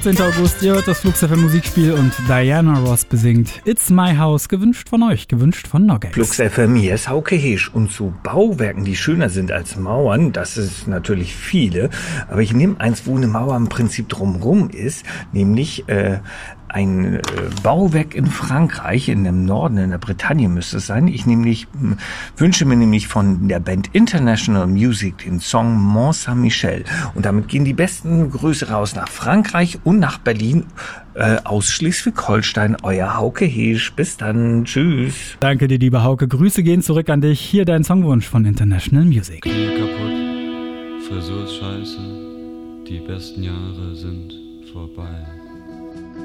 10. August, ihr hört das Flux FM Musikspiel und Diana Ross besingt It's My House, gewünscht von euch, gewünscht von Noggex. Flux FM, hier ist Hauke Heesch. Und zu Bauwerken, die schöner sind als Mauern, das ist natürlich viele, aber ich nehme eins, wo eine Mauer im Prinzip drumrum ist, nämlich ein Bauwerk in Frankreich, in dem Norden, in der Bretagne müsste es sein. Ich wünsche mir nämlich von der Band International Music den Song Mont Saint-Michel. Und damit gehen die besten Grüße raus nach Frankreich und nach Berlin, aus Schleswig-Holstein. Euer Hauke Heesch. Bis dann. Tschüss. Danke dir, lieber Hauke. Grüße gehen zurück an dich. Hier dein Songwunsch von International Music. Knie kaputt, Frisur ist scheiße, die besten Jahre sind vorbei.